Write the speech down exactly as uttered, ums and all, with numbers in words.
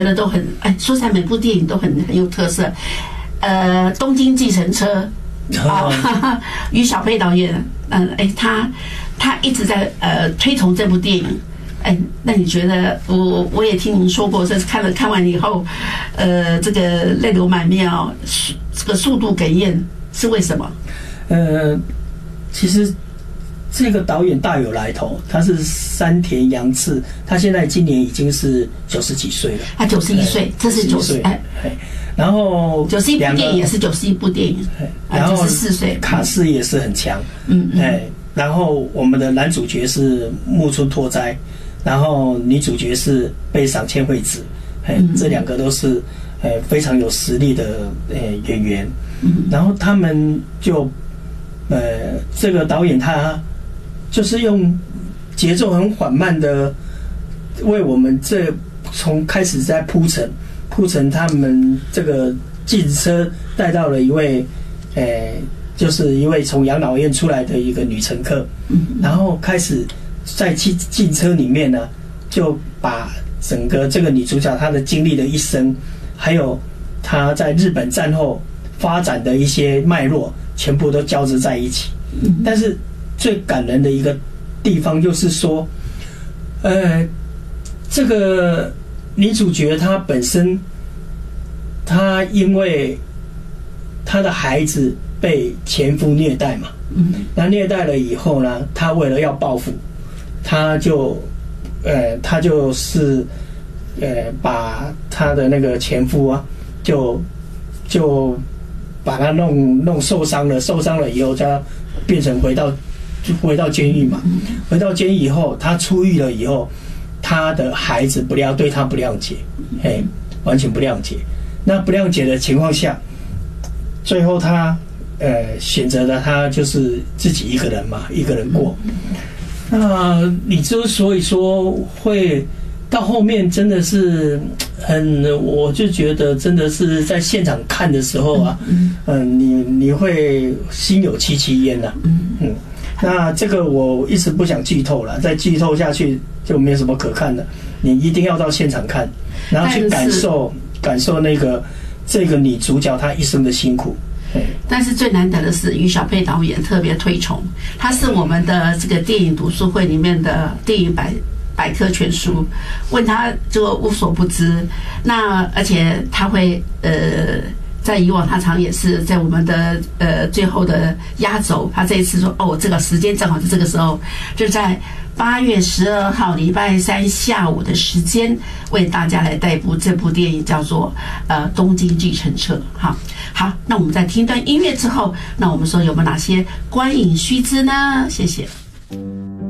的都很哎，说起来每部电影都很很有特色。呃，《东京计程车》啊，于小飞导演，嗯，哎，他他一直在呃推崇这部电影。哎，那你觉得我我也听您说过，这是看了看完以后，呃，这个泪流满面哦，这个速度哽咽是为什么？ 呃，其实这个导演大有来头，他是山田洋次，他现在今年已经是九十几岁了。 他九十一岁，这是九十哎， 然后九十一部电影也是九十一部电影， 然后九十四岁， 卡斯也是很强， 嗯嗯， 哎，然后我们的男主角是木村拓哉。然后女主角是倍赏千惠子，哎，这两个都是呃非常有实力的呃演员。然后他们就呃这个导演他就是用节奏很缓慢的为我们这从开始在铺陈铺陈他们这个计程车带到了一位呃就是一位从养老院出来的一个女乘客，然后开始。在计程车里面呢，就把整个这个女主角她的经历的一生，还有她在日本战后发展的一些脉络，全部都交织在一起。但是最感人的一个地方就是说，呃，这个女主角她本身，她因为她的孩子被前夫虐待嘛，那虐待了以后呢，她为了要报复。他就，呃，他就是，呃，把他的那个前夫啊，就就把他弄弄受伤了，受伤了以后，他变成回到就回到监狱嘛。回到监狱以后，他出狱了以后，他的孩子不谅对他不谅解，哎，完全不谅解。那不谅解的情况下，最后他呃选择了他就是自己一个人嘛，一个人过。那你之所以说会到后面真的是很，我就觉得真的是在现场看的时候啊，嗯，你你会心有戚戚焉呐，嗯，那这个我一直不想剧透了，再剧透下去就没有什么可看的，你一定要到现场看，然后去感受感受那个这个女主角她一生的辛苦。 但是最难得的是，于小佩导演特别推崇，他是我们的这个电影读书会里面的电影百百科全书，问他就无所不知。那而且他会呃，在以往他常也是在我们的呃最后的压轴，他这一次说哦，这个时间正好是这个时候，就在八月十二号礼拜三下午的时间，为大家来带部这部电影叫做呃《东京计程车》。好，好，那我们在听段音乐之后，那我们说有没有哪些观影须知呢？谢谢。